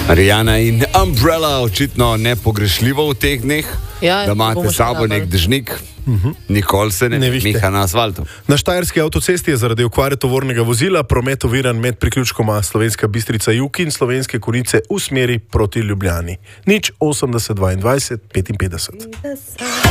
Rihanna in Umbrella, očitno nepogrešljivo v teh dneh, Ja, da imate bomo s sabo še nek dežnik, nikoli se ne vihte. miha na asfaltu. Na štajerski avtocesti je zaradi okvare tovornega vozila promet oviran med priključkoma Slovenska Bistrica Jug in Slovenske Konjice v smeri proti Ljubljani. 080 22 55.